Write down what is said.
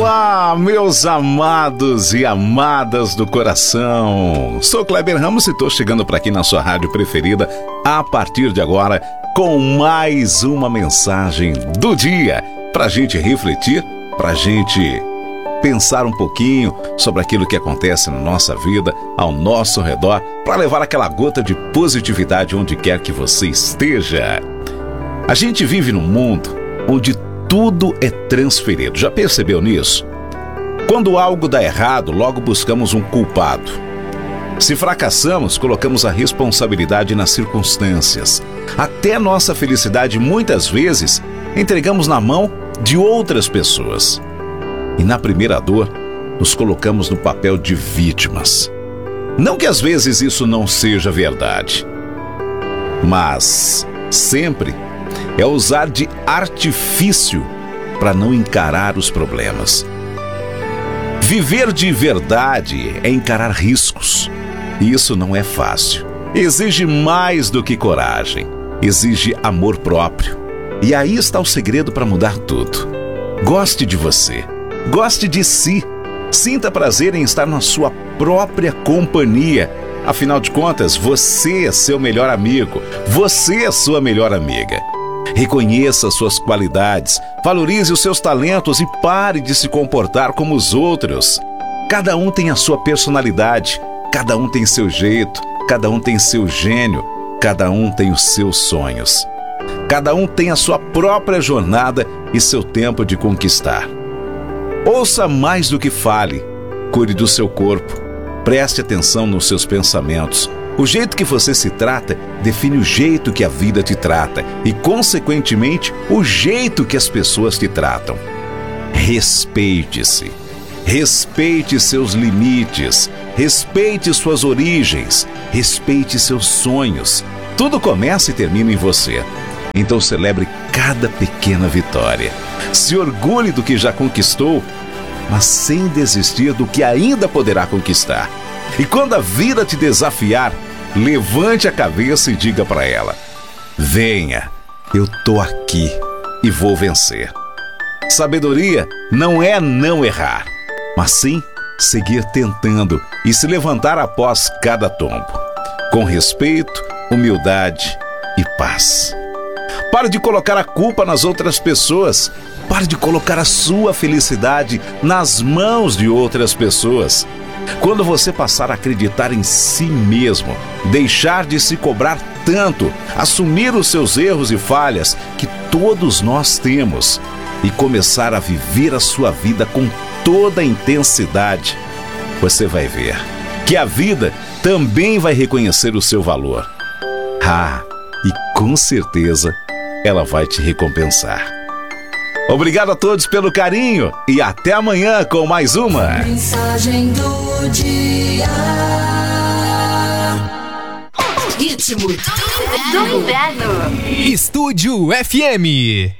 Olá, meus amados e amadas do coração. Sou Kleber Ramos e estou chegando para aqui na sua rádio preferida a partir de agora com mais uma mensagem do dia para a gente refletir, para a gente pensar um pouquinho sobre aquilo que acontece na nossa vida, ao nosso redor, para levar aquela gota de positividade onde quer que você esteja. A gente vive num mundo onde tudo é transferido. Já percebeu nisso? Quando algo dá errado, logo buscamos um culpado. Se fracassamos, colocamos a responsabilidade nas circunstâncias. Até nossa felicidade, muitas vezes, entregamos na mão de outras pessoas. E na primeira dor, nos colocamos no papel de vítimas. Não que às vezes isso não seja verdade, mas sempre é usar de artifício para não encarar os problemas. Viver de verdade é encarar riscos. E isso não é fácil. Exige mais do que coragem. Exige amor próprio. E aí está o segredo para mudar tudo. Goste de você. Goste de si. Sinta prazer em estar na sua própria companhia. Afinal de contas, você é seu melhor amigo. Você é sua melhor amiga. Reconheça suas qualidades, valorize os seus talentos e pare de se comportar como os outros. Cada um tem a sua personalidade, cada um tem seu jeito, cada um tem seu gênio, cada um tem os seus sonhos. Cada um tem a sua própria jornada e seu tempo de conquistar. Ouça mais do que fale, cuide do seu corpo, preste atenção nos seus pensamentos. O jeito que você se trata define o jeito que a vida te trata e, consequentemente, o jeito que as pessoas te tratam. Respeite-se. Respeite seus limites. Respeite suas origens. Respeite seus sonhos. Tudo começa e termina em você. Então celebre cada pequena vitória. Se orgulhe do que já conquistou, mas sem desistir do que ainda poderá conquistar. E quando a vida te desafiar, levante a cabeça e diga para ela: venha, eu tô aqui e vou vencer. Sabedoria não é não errar, mas sim seguir tentando e se levantar após cada tombo, com respeito, humildade e paz. Pare de colocar a culpa nas outras pessoas. Pare de colocar a sua felicidade nas mãos de outras pessoas. Quando você passar a acreditar em si mesmo, deixar de se cobrar tanto, assumir os seus erros e falhas que todos nós temos e começar a viver a sua vida com toda a intensidade, você vai ver que a vida também vai reconhecer o seu valor. E com certeza ela vai te recompensar. Obrigado a todos pelo carinho e até amanhã com mais uma Mensagem do dia. Ritmo do inverno. Estúdio FM.